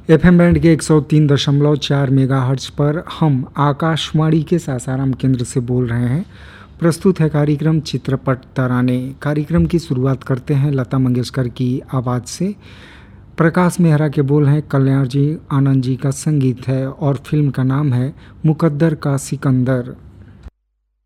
FM band के 103.4 megahertz पर हम आकाशवाणी के सासाराम केंद्र से बोल रहे हैं। प्रस्तुत है कार्यक्रम चित्रपट तराने। कार्यक्रम की शुरुआत करते हैं लता मंगेशकर की आवाज़ से। प्रकाश मेहरा के बोल हैं, कल्याण जी आनंद जी का संगीत है और फिल्म का नाम है मुकद्दर का सिकंदर।